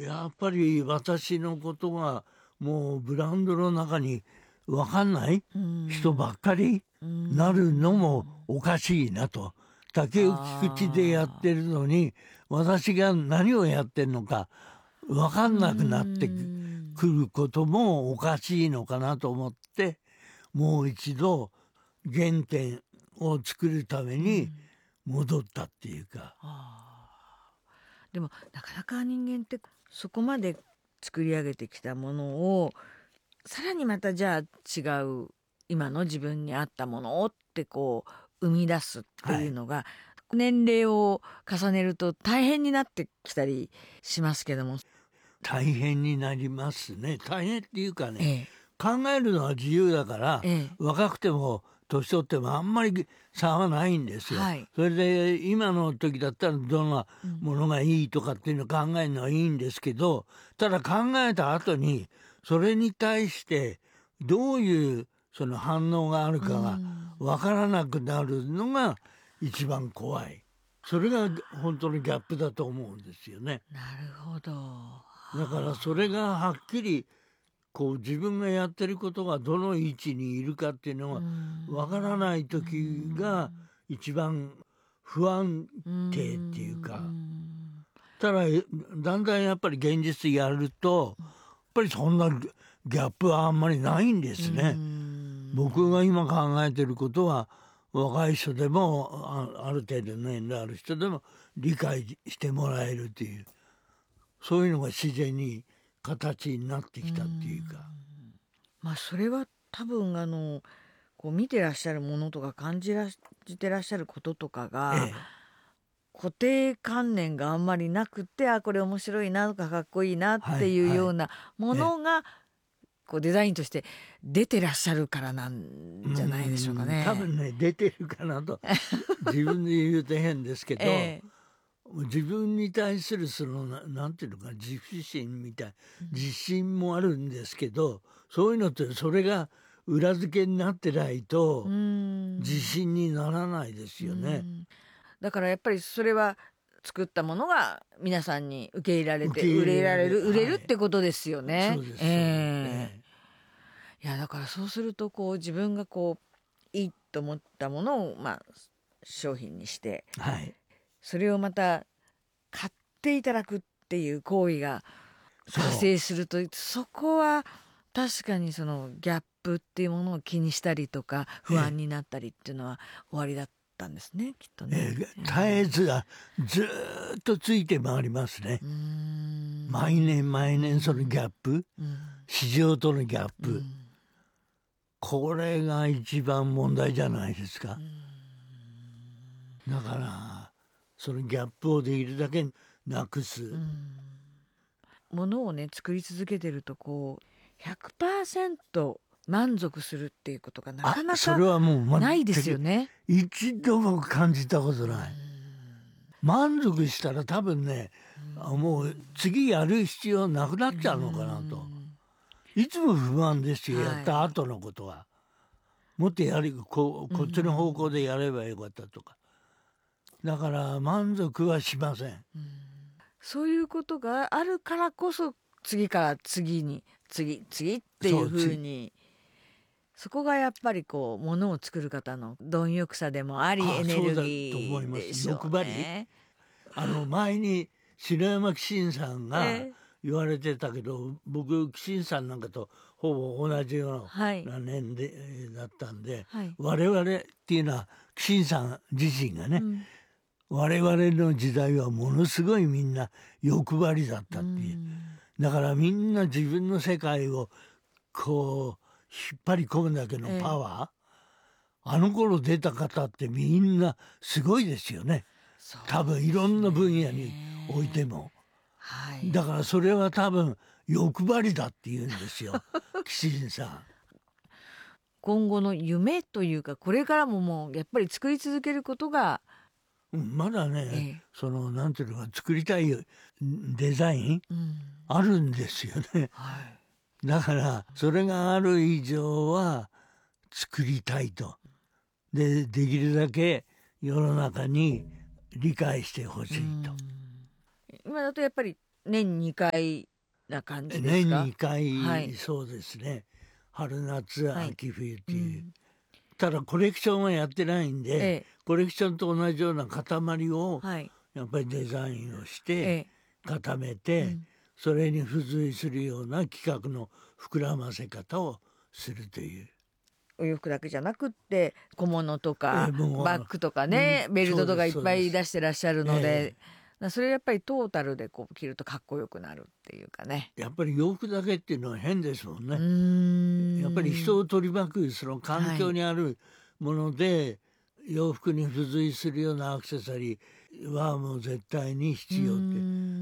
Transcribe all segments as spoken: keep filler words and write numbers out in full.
やっぱり私のことがもうブランドの中に分かんない人ばっかりなるのもおかしいなと。竹内口でやってるのに私が何をやってるのか分かんなくなってくることもおかしいのかなと思って、もう一度原点を作るために戻ったっていうか。 でもなかなか人間ってそこまで作り上げてきたものをさらにまたじゃあ違う今の自分に合ったものをってこう生み出すっていうのが、はい、年齢を重ねると大変になってきたりしますけども。 大変になりますね。大変っていうかね、ええ、考えるのは自由だから、ええ、若くても年取ってもあんまり差はないんですよ、はい、それで今の時だったらどんなものがいいとかっていうのを考えるのはいいんですけど、ただ考えた後にそれに対してどういうその反応があるかが分からなくなるのが一番怖い。それが本当のギャップだと思うんですよね。 なるほど。 だからそれがはっきりこう自分がやってることがどの位置にいるかっていうのがわからない時が一番不安定っていうか、ただだんだんやっぱり現実やるとやっぱりそんなギャップはあんまりないんですね。僕が今考えてることは若い人でも あ, ある程度年齢ある人でも理解してもらえるっていう、そういうのが自然に形になってきたっていうか。 まあそれは多分あのこう見てらっしゃるものとか感じらしてらっしゃることとかが、ええ、固定観念があんまりなくて、あこれ面白いなとかかっこいいなっていうようなものが、はいはい、こうデザインとして出てらっしゃるからなんじゃないでしょうかね。 多分ね出てるかなと自分で言うと変ですけど、ええ、自分に対するその な, なんていうのか自負心みたい自信もあるんですけど、そういうのってそれが裏付けになってないと自信にならないですよね。 だからやっぱりそれは作ったものが皆さんに受け入れられて売れられる、売れるってことですよね。 そうです、 えー、いやだからそうするとこう自分がこういいと思ったものをまあ商品にして、はい、それをまた買っていただくっていう行為が発生すると、そこは確かにそのギャップっていうものを気にしたりとか不安になったりっていうのは終わりだったんですね、きっとね。 えー、絶えずずっとついて回りますね。うーん、毎年毎年そのギャップ、うん、市場とのギャップ、うん、これが一番問題じゃないですか。うん、だからそのギャップをできるだけなくす、うん、 ものをね作り続けてるとこう ひゃくパーセント 満足するっていうことがなかなかないですよね。 一度も感じたことない。満足したら多分ね、もう次やる必要なくなっちゃうのかなと。いつも不安ですよ、やった後のことは。もっとやる こ, こっちの方向でやればよかったとか。だから満足はしません。 そういうことがあるからこそ次から次に次次っていう風に、そこがやっぱりこうものを作る方の貪欲さでもあり、エネルギーでしょうね。 欲張り。あの前に篠山紀信さんが言われてたけど、僕紀信さんなんかとほぼ同じような年齢だったんで、はい、我々っていうのは紀信さん自身がね、うん、我々の時代はものすごいみんな欲張りだったっていう、うん、だからみんな自分の世界をこう引っ張り込むだけのパワー、えー、あの頃出た方ってみんなすごいですよね。多分いろんな分野においても、はい、だからそれは多分欲張りだって言うんですよ紀信さん。 今後の夢というかこれからももうやっぱり作り続けることが、 うん、まだね、ええ、そのなんていうのか作りたいデザイン、うん、あるんですよね、はい、だからそれがある以上は作りたいと。でできるだけ世の中に理解してほしいと。 今だとやっぱり年にかいな感じですか？ 年にかい、はい、そうですね。春夏秋冬っていう、はい、うん、ただコレクションはやってないんで、ええ、コレクションと同じような塊をやっぱりデザインをして固めて、ええ、うん、それに付随するような企画の膨らませ方をするという。 お洋服だけじゃなくって小物とか、えー、バッグとかね、うん、ベルトとかいっぱい出してらっしゃるので、えー、それやっぱりトータルでこう着るとかっこよくなるっていうかね。 やっぱり洋服だけっていうのは変ですもんね。うーん、やっぱり人を取り巻くその環境にあるもので、はい、洋服に付随するようなアクセサリーはもう絶対に必要って。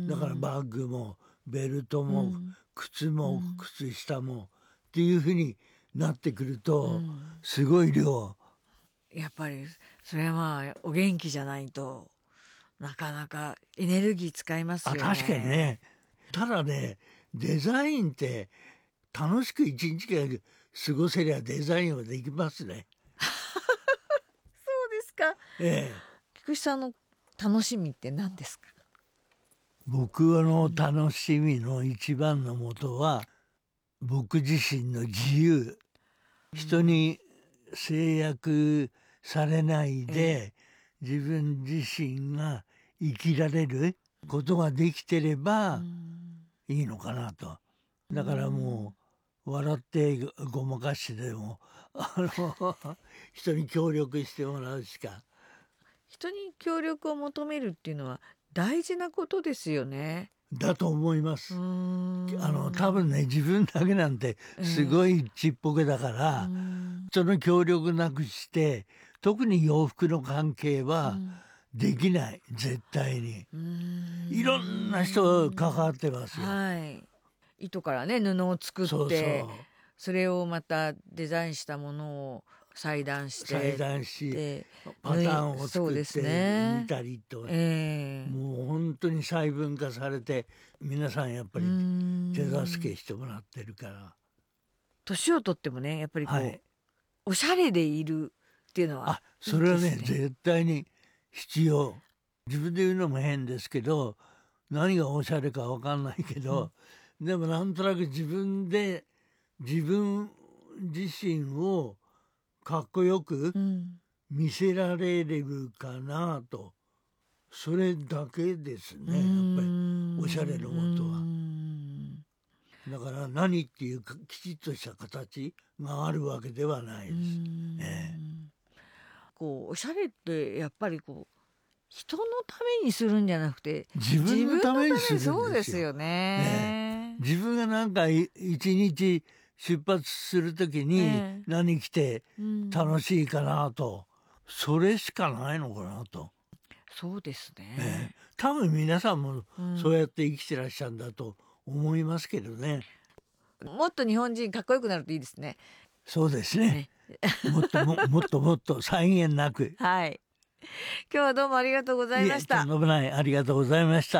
だからバッグもベルトも靴も靴下もっていうふうになってくるとすごい量、 うん、やっぱりそれはまあお元気じゃないとなかなかエネルギー使いますよね。 あ、確かにね。ただね、デザインって楽しく一日間過ごせりゃデザインはできますね。 そうですか。ええ。菊池さんの楽しみって何ですか？ 僕の楽しみの一番のもとは、僕自身の自由、人に制約されないで自分自身が生きられることができてればいいのかなと。だからもう笑ってごまかしてでもあの人に協力してもらうしか。 人に協力を求めるっていうのは大事なことですよね。 だと思います。あの多分ね、自分だけなんてすごいちっぽけだから、えー、その協力なくして特に洋服の関係はできない、絶対に。いろんな人関わってますよ。 はい、糸からね布を作って、そうそう、それをまたデザインしたものを裁断して裁断しパターンを作ってみたりと、えー、もう本当に細分化されて皆さんやっぱり手助けしてもらってるから。 年をとってもねやっぱりこう、はい、おしゃれでいるっていうのは、 あ、それはね、絶対に必要。自分で言うのも変ですけど、何がおしゃれか分かんないけど、うん、でもなんとなく自分で自分自身をかっこよく見せられるかなと、うん、それだけですね、やっぱりおしゃれのもとは。だから何っていうきちっとした形があるわけではないです。ええ、 こうおしゃれってやっぱりこう人のためにするんじゃなくて自分のためにするんですよ。 そうですよね。 ええ、自分がなんか一日出発するときに何着て楽しいかなと、それしかないのかなと。 そうですね、 ええ、多分皆さんもそうやって生きてらっしゃるんだと思いますけどね、 うん、もっと日本人かっこよくなるといいですね。 そうですね、ねもっと も, もっともっと際限なくはい、今日はどうもありがとうございました。 いえ、とんでもない、ありがとうございました。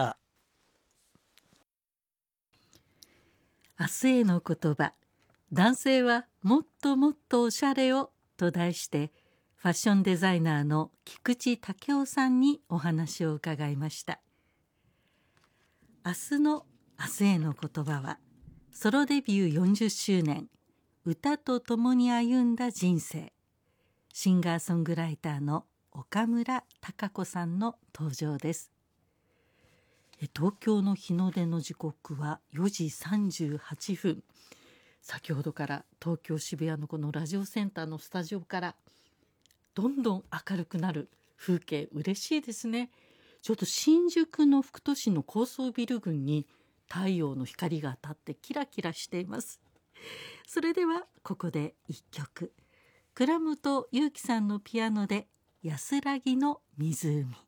明日への言葉、男性はもっともっとおしゃれをと題してファッションデザイナーの菊池武雄さんにお話を伺いました。明日の明日への言葉はソロデビューよんじゅっしゅうねん、歌と共に歩んだ人生、シンガーソングライターの岡村孝子さんの登場です。東京の日の出の時刻はよじさんじゅうはっぷん。先ほどから東京渋谷のこのラジオセンターのスタジオからどんどん明るくなる風景、嬉しいですね。ちょっと新宿の副都心の高層ビル群に太陽の光が当たってキラキラしています。それではここで一曲、倉本祐樹さんのピアノで安らぎの湖。